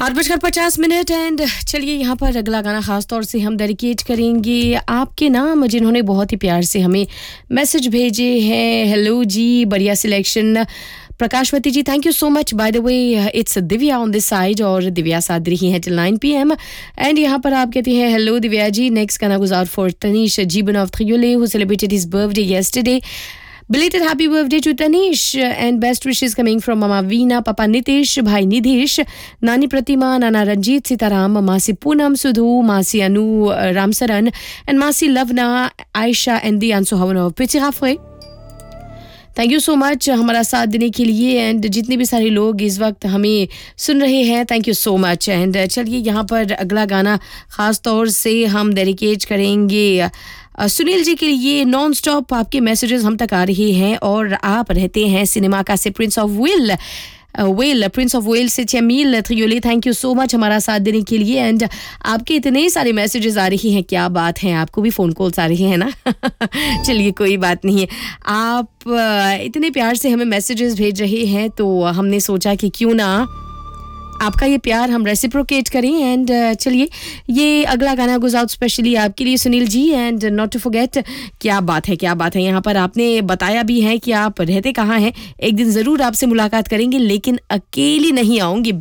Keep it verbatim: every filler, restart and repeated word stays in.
आठ बजकर पचास मिनट एंड चलिए यहाँ पर अगला गाना खास तौर से हम डेडिकेट करेंगे आपके नाम जिन्होंने बहुत ही प्यार से हमें मैसेज भेजे हैं। हेलो जी, बढ़िया selection Prakashvati ji, thank you so much. By the way it's Divya on this side और दिव्या साथ रही हैं till nine P M and यहाँ पर आप कहती हैं हेलो दिव्या जी, नेक्स्ट गाना गुजार फॉर तनीश जीबन of थ्रियोले who celebrated his birthday yesterday. Belated happy birthday to Tanish and best wishes coming from Mama Veena, Papa Nitish, Bhai Nidhish, Nani Pratima, Nana Ranjit Sitaram, Masi Poonam Sudhu, Masi Anu uh, Ramsaran and Masi Lavna, Aisha and the Ansu Havan of Pichirafre. Thank you so much हमारा साथ देने के लिए and जितने भी सारे लोग इस वक्त हमें सुन रहे हैं, thank you so much. And चलिए यहाँ पर अगला गाना ख़ास तौर से हम डेडिकेट करेंगे सुनील जी के लिए। नॉन स्टॉप आपके मैसेजेस हम तक आ रहे हैं और आप रहते हैं सिनेमा का से Prince of will well Prince of well से चमील थ्रियोले, थैंक यू सो मच हमारा साथ देने के लिए। एंड आपके इतने सारे मैसेजेस आ रही हैं, क्या बात है, आपको भी फ़ोन कॉल्स आ रही हैं ना। चलिए कोई बात नहीं है, आप इतने प्यार से हमें मैसेजेस भेज रहे हैं तो हमने सोचा कि क्यों ना आपका ये प्यार हम रेसिप्रोकेट करें। एंड चलिए ये अगला गाना गोज आउट स्पेशली आपके लिए Sunil ji and not to forget. क्या बात है, क्या बात है, यहाँ पर आपने बताया भी है कि आप रहते कहाँ हैं। एक दिन ज़रूर आपसे मुलाकात करेंगे लेकिन अकेली नहीं आऊँगी,